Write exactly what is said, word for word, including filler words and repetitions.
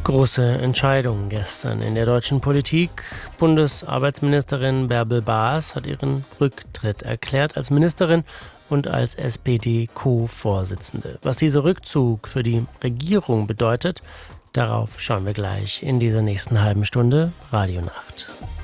Große Entscheidung gestern in der deutschen Politik. Bundesarbeitsministerin Bärbel Baas hat ihren Rücktritt erklärt als Ministerin und als S P D-Co-Vorsitzende. Was dieser Rückzug für die Regierung bedeutet, darauf schauen wir gleich in dieser nächsten halben Stunde Radio Nacht.